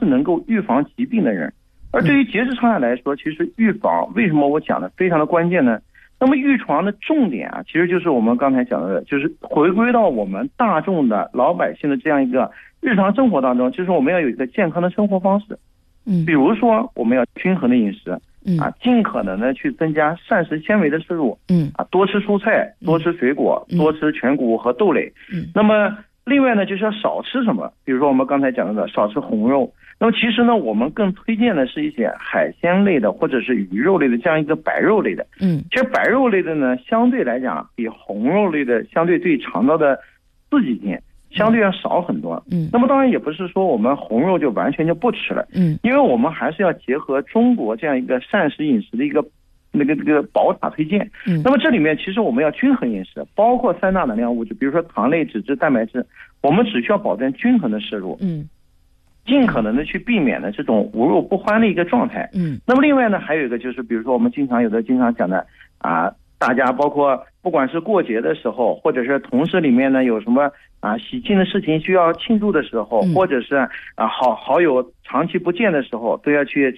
是能够预防疾病的人。而对于结直肠癌来说，其实预防为什么我讲的非常的关键呢？那么预防的重点啊，其实就是我们刚才讲的，就是回归到我们大众的老百姓的这样一个日常生活当中，就是我们要有一个健康的生活方式。比如说我们要均衡的饮食，尽可能的去增加膳食纤维的摄入，多吃蔬菜，多吃水果，多吃全谷和豆类。那么另外呢，就是要少吃什么？比如说我们刚才讲的少吃红肉。那么其实呢，我们更推荐的是一些海鲜类的或者是鱼肉类的这样一个白肉类的。其实白肉类的呢，相对来讲比红肉类的相对对肠道的刺激性相对要少很多。那么当然也不是说我们红肉就完全就不吃了。因为我们还是要结合中国这样一个膳食饮食的一个宝塔推荐。那么这里面其实我们要均衡饮食，包括3大能量物质，比如说糖类、脂质、蛋白质，我们只需要保证均衡的摄入。尽可能的去避免的这种无肉不欢的一个状态。那么另外呢，还有一个就是，比如说我们经常讲的大家包括不管是过节的时候，或者是同事里面呢有什么喜庆的事情需要庆祝的时候，或者是好友长期不见的时候，都要去